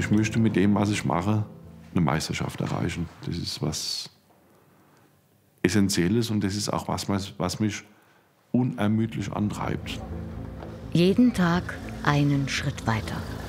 Ich möchte mit dem, was ich mache, eine Meisterschaft erreichen. Das ist was Essentielles und das ist auch was mich unermüdlich antreibt. Jeden Tag einen Schritt weiter.